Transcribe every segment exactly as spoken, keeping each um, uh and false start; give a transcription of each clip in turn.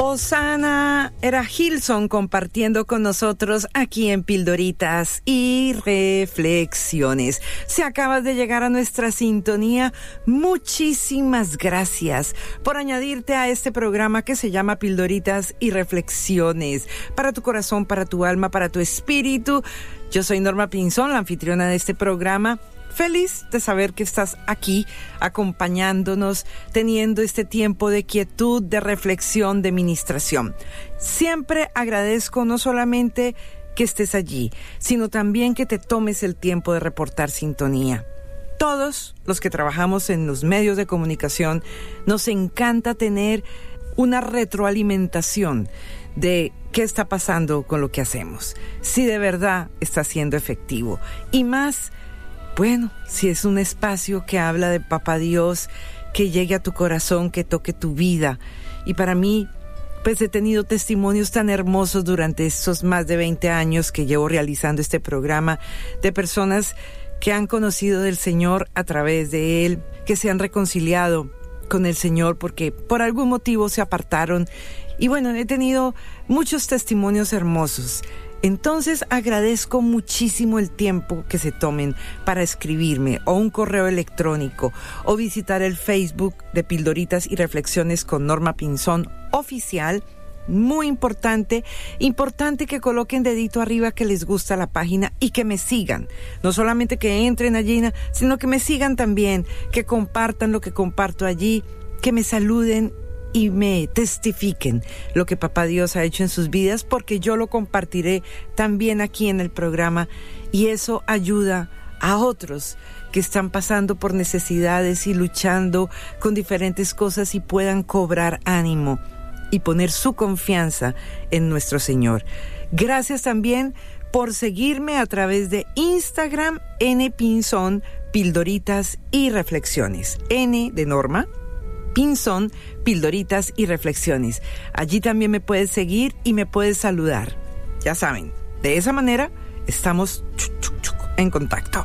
Osana era Hilson compartiendo con nosotros aquí en Pildoritas y Reflexiones. Si acabas de llegar a nuestra sintonía, muchísimas gracias por añadirte a este programa que se llama Pildoritas y Reflexiones. Para tu corazón, para tu alma, para tu espíritu. Yo soy Norma Pinzón, la anfitriona de este programa. Feliz de saber que estás aquí acompañándonos, teniendo este tiempo de quietud, de reflexión, de ministración. Siempre agradezco no solamente que estés allí, sino también que te tomes el tiempo de reportar sintonía. Todos los que trabajamos en los medios de comunicación nos encanta tener una retroalimentación de qué está pasando con lo que hacemos, si de verdad está siendo efectivo. Y más, bueno, si es un espacio que habla de Papá Dios, que llegue a tu corazón, que toque tu vida. Y para mí, pues he tenido testimonios tan hermosos durante estos más de veinte años que llevo realizando este programa, de personas que han conocido del Señor a través de Él, que se han reconciliado con el Señor porque por algún motivo se apartaron. Y bueno, he tenido muchos testimonios hermosos. Entonces agradezco muchísimo el tiempo que se tomen para escribirme o un correo electrónico o visitar el Facebook de Pildoritas y Reflexiones con Norma Pinzón Oficial. Muy importante, importante que coloquen dedito arriba que les gusta la página y que me sigan. No solamente que entren allí, sino que me sigan también, que compartan lo que comparto allí, que me saluden y me testifiquen lo que Papá Dios ha hecho en sus vidas, porque yo lo compartiré también aquí en el programa y eso ayuda a otros que están pasando por necesidades y luchando con diferentes cosas y puedan cobrar ánimo y poner su confianza en nuestro Señor. Gracias también por seguirme a través de Instagram, N Pinzón, Pildoritas y Reflexiones. N de Norma, Pinzón, Pildoritas y Reflexiones. Allí también me puedes seguir y me puedes saludar. Ya saben, de esa manera estamos en contacto.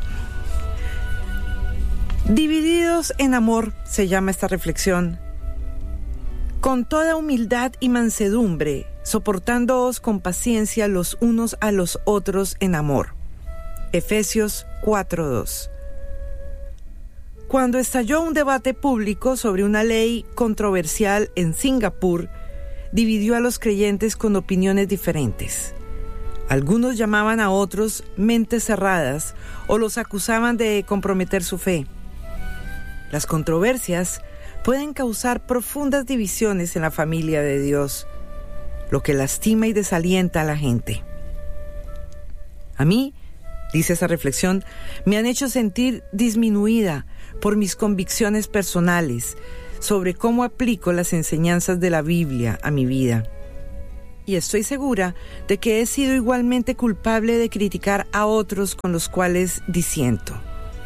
Divididos en amor se llama esta reflexión. Con toda humildad y mansedumbre, soportándoos con paciencia los unos a los otros en amor. Efesios cuatro dos. Cuando estalló un debate público sobre una ley controversial en Singapur, dividió a los creyentes con opiniones diferentes. Algunos llamaban a otros mentes cerradas o los acusaban de comprometer su fe. Las controversias pueden causar profundas divisiones en la familia de Dios, lo que lastima y desalienta a la gente. A mí, dice esa reflexión, me han hecho sentir disminuida por mis convicciones personales sobre cómo aplico las enseñanzas de la Biblia a mi vida. Y estoy segura de que he sido igualmente culpable de criticar a otros con los cuales disiento.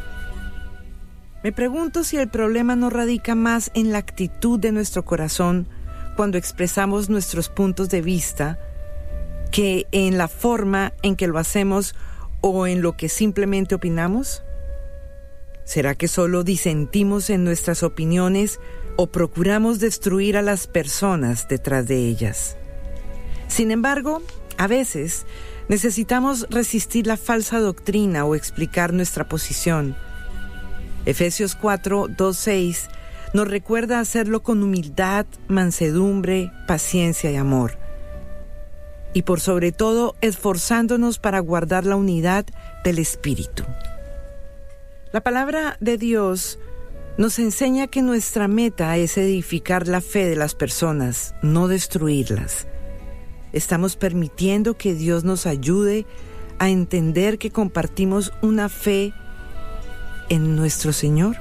Me pregunto si el problema no radica más en la actitud de nuestro corazón cuando expresamos nuestros puntos de vista que en la forma en que lo hacemos o en lo que simplemente opinamos. ¿Será que solo disentimos en nuestras opiniones o procuramos destruir a las personas detrás de ellas? Sin embargo, a veces necesitamos resistir la falsa doctrina o explicar nuestra posición. Efesios cuatro dos seis nos recuerda hacerlo con humildad, mansedumbre, paciencia y amor. Y por sobre todo, esforzándonos para guardar la unidad del Espíritu. La palabra de Dios nos enseña que nuestra meta es edificar la fe de las personas, no destruirlas. Estamos permitiendo que Dios nos ayude a entender que compartimos una fe en nuestro Señor.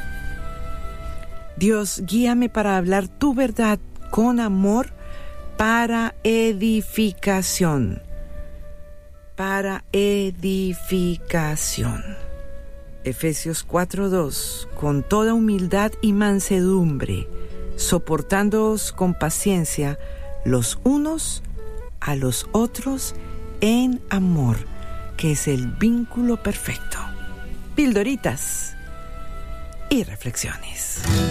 Dios, guíame para hablar tu verdad con amor para edificación. Para edificación. Efesios cuatro dos, con toda humildad y mansedumbre, soportándoos con paciencia los unos a los otros en amor, que es el vínculo perfecto. Pildoritas y reflexiones.